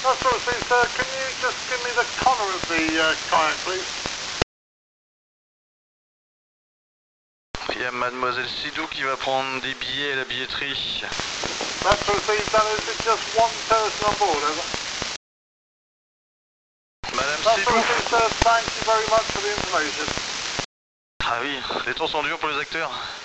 That's all, see, sir. Can you just give me the colour of the kayak, please? Il y a Mademoiselle Sidou qui va prendre des billets à la billetterie. That's received, and is it just one person on board, over? Madame That's Sidou. received, sir. Thank you very much for the information. Ah oui, les temps sont durs pour les acteurs.